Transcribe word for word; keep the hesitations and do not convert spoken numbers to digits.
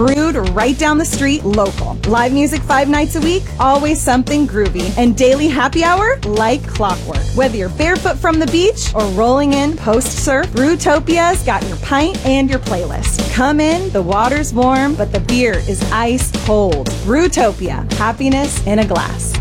Brewed right down the street, local. Live music five nights a week, always something groovy. And daily happy hour like clockwork. Whether you're barefoot from the beach or rolling in post-surf, Brewtopia's got your pint and your playlist. Come in, the water's warm, but the beer is ice cold. Brewtopia, happiness in a glass.